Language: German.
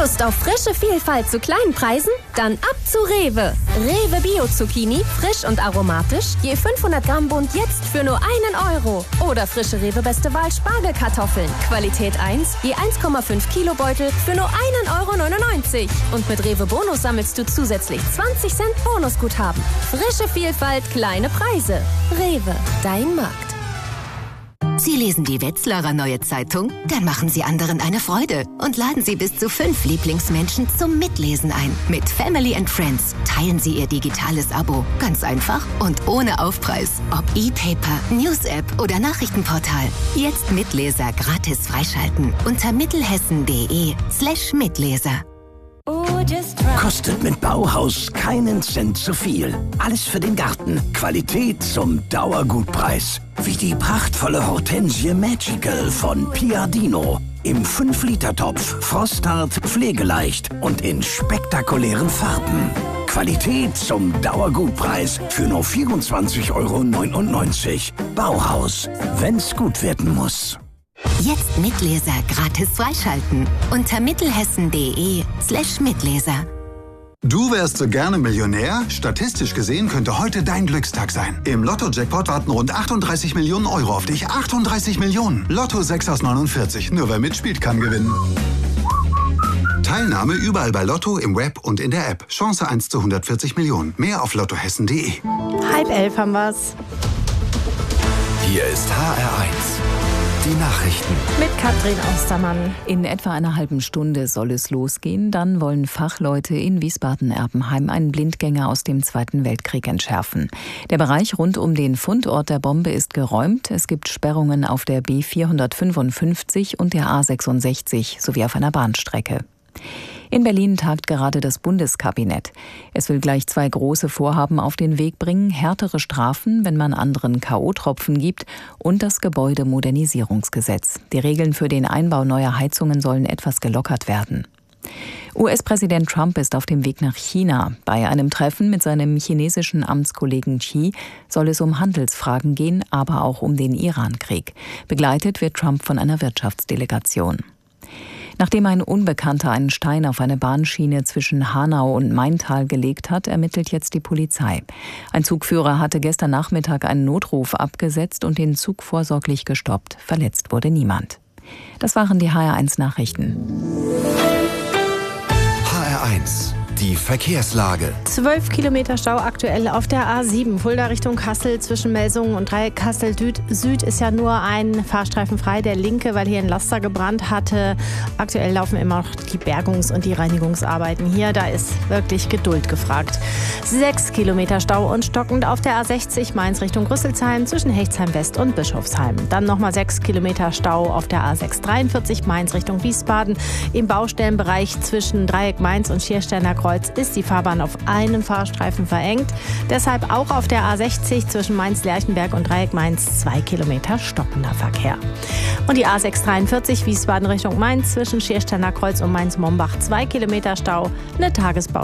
Lust auf frische Vielfalt zu kleinen Preisen? Dann ab zu Rewe. Rewe Bio Zucchini, frisch und aromatisch, je 500 Gramm Bund jetzt für nur 1 Euro. Oder frische Rewe Beste Wahl Spargelkartoffeln, Qualität 1, je 1,5 Kilo Beutel für nur 1,99 Euro. Und mit Rewe Bonus sammelst du zusätzlich 20 Cent Bonusguthaben. Frische Vielfalt, kleine Preise. Rewe, dein Markt. Sie lesen die Wetzlarer Neue Zeitung? Dann machen Sie anderen eine Freude und laden Sie bis zu 5 Lieblingsmenschen zum Mitlesen ein. Mit Family and Friends teilen Sie Ihr digitales Abo. Ganz einfach und ohne Aufpreis. Ob E-Paper, News-App oder Nachrichtenportal. Jetzt Mitleser gratis freischalten unter mittelhessen.de/Mitleser. Kostet mit Bauhaus keinen Cent zu viel. Alles für den Garten. Qualität zum Dauergutpreis. Wie die prachtvolle Hortensie Magical von Piadino. Im 5-Liter-Topf, frosthart, pflegeleicht und in spektakulären Farben. Qualität zum Dauergutpreis für nur 24,99 €. Bauhaus, wenn's gut werden muss. Jetzt Mitleser gratis freischalten unter mittelhessen.de/Mitleser. Du wärst so gerne Millionär? Statistisch gesehen könnte heute dein Glückstag sein. Im Lotto-Jackpot warten rund 38 Millionen Euro auf dich. 38 Millionen! Lotto 6 aus 49. Nur wer mitspielt, kann gewinnen. Teilnahme überall bei Lotto, im Web und in der App. Chance 1 zu 140 Millionen. Mehr auf lottohessen.de. 10:30 haben wir's. Hier ist HR1. Die Nachrichten. Mit Katrin Ostermann. In etwa einer halben Stunde soll es losgehen. Dann wollen Fachleute in Wiesbaden-Erbenheim einen Blindgänger aus dem Zweiten Weltkrieg entschärfen. Der Bereich rund um den Fundort der Bombe ist geräumt. Es gibt Sperrungen auf der B455 und der A66 sowie auf einer Bahnstrecke. In Berlin tagt gerade das Bundeskabinett. Es will gleich 2 große Vorhaben auf den Weg bringen: härtere Strafen, wenn man anderen K.O.-Tropfen gibt, und das Gebäudemodernisierungsgesetz. Die Regeln für den Einbau neuer Heizungen sollen etwas gelockert werden. US-Präsident Trump ist auf dem Weg nach China. Bei einem Treffen mit seinem chinesischen Amtskollegen Xi soll es um Handelsfragen gehen, aber auch um den Iran-Krieg. Begleitet wird Trump von einer Wirtschaftsdelegation. Nachdem ein Unbekannter einen Stein auf eine Bahnschiene zwischen Hanau und Maintal gelegt hat, ermittelt jetzt die Polizei. Ein Zugführer hatte gestern Nachmittag einen Notruf abgesetzt und den Zug vorsorglich gestoppt. Verletzt wurde niemand. Das waren die HR1 Nachrichten. HR1. Die Verkehrslage. 12 Kilometer Stau aktuell auf der A7. Fulda Richtung Kassel zwischen Melsungen und Dreieck. Kassel Süd ist ja nur ein Fahrstreifen frei, der linke, weil hier ein Laster gebrannt hatte. Aktuell laufen immer noch die Bergungs- und die Reinigungsarbeiten hier. Da ist wirklich Geduld gefragt. 6 Kilometer Stau und stockend auf der A60 Mainz Richtung Rüsselsheim zwischen Hechtsheim West und Bischofsheim. Dann nochmal 6 Kilometer Stau auf der A6 43 Mainz Richtung Wiesbaden. Im Baustellenbereich zwischen Dreieck Mainz und Schiersteiner Kreuz ist die Fahrbahn auf einem Fahrstreifen verengt. Deshalb auch auf der A60 zwischen Mainz-Lerchenberg und Dreieck Mainz 2 Kilometer stockender Verkehr. Und die A643 Wiesbaden Richtung Mainz zwischen Schiersteiner Kreuz und Mainz-Mombach 2 Kilometer Stau, eine Tagesbau.